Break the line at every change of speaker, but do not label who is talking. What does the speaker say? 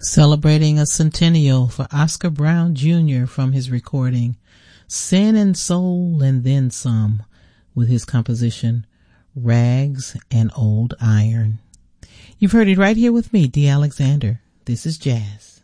Celebrating a centennial for Oscar Brown Jr. from his recording Sin and Soul and Then Some with his composition Rags and Old Iron. You've heard it right here with me, Dee Alexander. This is Jazz.